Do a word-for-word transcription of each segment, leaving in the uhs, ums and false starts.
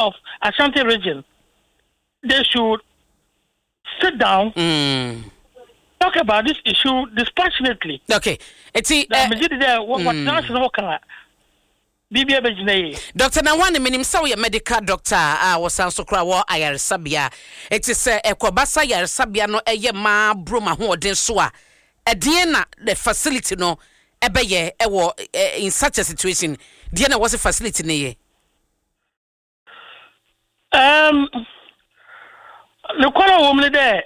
of Ashanti region, they should sit down, mm. talk about this issue dispassionately. Okay. It's uh, what what mm. Doctor Nawane minim sa we medical doctor a wo san so kra wo ayaresabia it is e kwabasa ayaresabia no eye ma broma ho odin so a edie na the facility no ebeye e wo in such a situation die na was a facility ne ye um the kwara wo mle there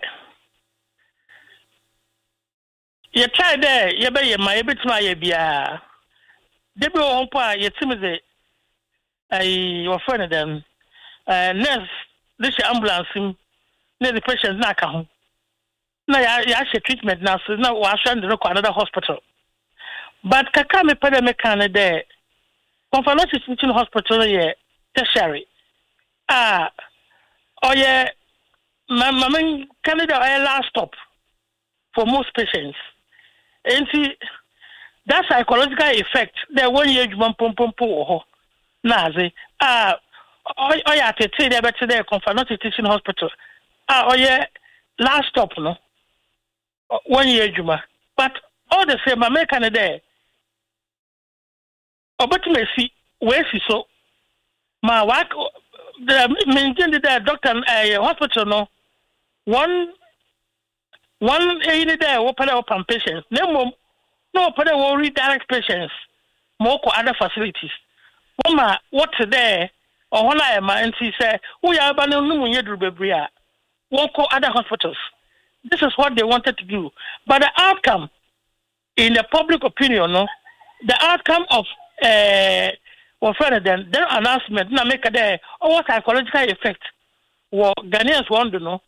ye try there ye be ye ma ye betima ye bia Debi o hompa yetimize ai wo friend them uh nurse this ambulance na the patient na ka ho na ya ya she treatment na so na wa send no ko another hospital but kaka me pede me kan there Confirmation teaching hospital ye tertiary ah oh yeah my my Canada a last stop for most patients and see that psychological effect the one year you pom pom pom nazi ah oh yeah te te there better there Confirmation teaching hospital ah oh yeah last stop no one year juma but all the same American there obotimesi we si so ma work the maintain the doctor uh, hospital no one one any there open open patients no no open will redirect patients more ko other facilities mama what there or when I am and she say we are banning no munye drubebria won ko other hospitals. This is what they wanted to do, but the outcome in the public opinion no the outcome of uh well then their announcement na make there or psychological effect what Ghanaians want to know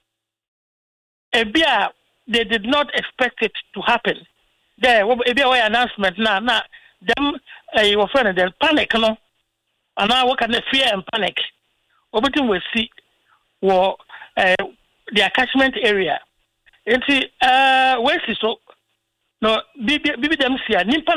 a beer they did not expect it to happen there a beer announcement now now them a friend then panic no and now what can they fear and panic everything we see what uh, the catchment area it's uh where is so no bibi them see